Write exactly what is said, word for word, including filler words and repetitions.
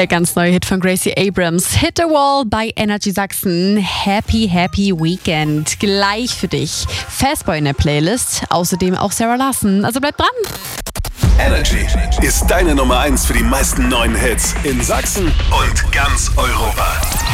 Der ganz neue Hit von Gracie Abrams, Hit the Wall bei Energy Sachsen. Happy, happy Weekend. Gleich für dich. Fastboy in der Playlist. Außerdem auch Sarah Larson. Also bleib dran. Energy ist deine Nummer eins für die meisten neuen Hits in Sachsen und ganz Europa.